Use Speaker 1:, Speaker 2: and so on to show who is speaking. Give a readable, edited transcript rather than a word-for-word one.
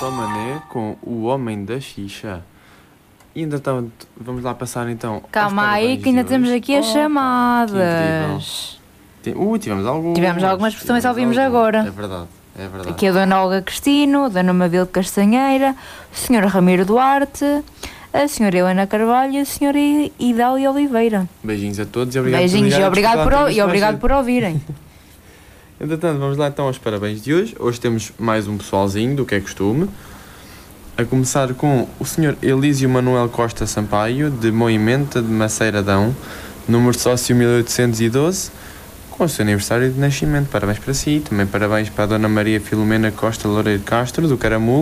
Speaker 1: Só Mané com O Homem da Xixa. E entretanto, vamos lá passar então.
Speaker 2: Calma aí que ainda temos aqui as chamadas.
Speaker 1: Tivemos algumas.
Speaker 2: Tivemos algumas, porque também só vimos agora.
Speaker 1: É verdade.
Speaker 2: Aqui a Dona Olga Cristino, a Dona Mabel de Castanheira, o Sr. Ramiro Duarte, a Sra. Helena Carvalho e a Sra. Idália Oliveira.
Speaker 1: Beijinhos a todos e obrigado
Speaker 2: Beijinhos
Speaker 1: por
Speaker 2: obrigado por ouvirem.
Speaker 1: Entretanto, vamos lá então aos parabéns de hoje. Hoje temos mais um pessoalzinho do que é costume. A começar com o Sr. Elísio Manuel Costa Sampaio, de Moimenta de Maceiradão, número de sócio 1812, com o seu aniversário de nascimento. Parabéns para si. Também parabéns para a Dona Maria Filomena Costa Loureiro Castro, do Caramulo,